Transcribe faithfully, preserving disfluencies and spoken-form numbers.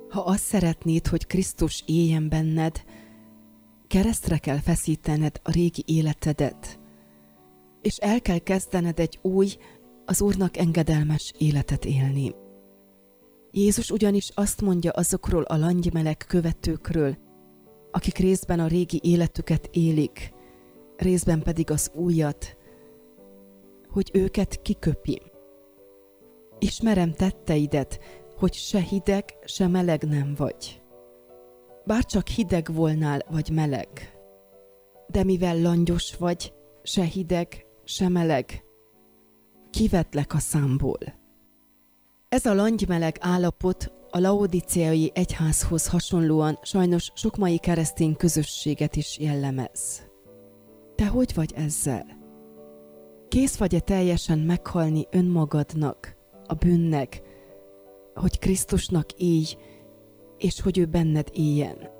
Ha azt szeretnéd, hogy Krisztus éljen benned, keresztre kell feszítened a régi életedet, és el kell kezdened egy új, az Úrnak engedelmes életet élni. Jézus ugyanis azt mondja azokról a langymeleg követőkről, akik részben a régi életüket élik, részben pedig az újat, hogy őket kiköpi. Ismerem tetteidet, hogy se hideg, se meleg nem vagy. Bárcsak hideg volnál, vagy meleg. De mivel langyos vagy, se hideg, se meleg, kivetlek a számból. Ez a langymeleg állapot a laodicéai egyházhoz hasonlóan sajnos sok mai keresztény közösséget is jellemez. Te hogy vagy ezzel? Kész vagy-e teljesen meghalni önmagadnak, a bűnnek, hogy Krisztusnak élj, és hogy ő benned éljen?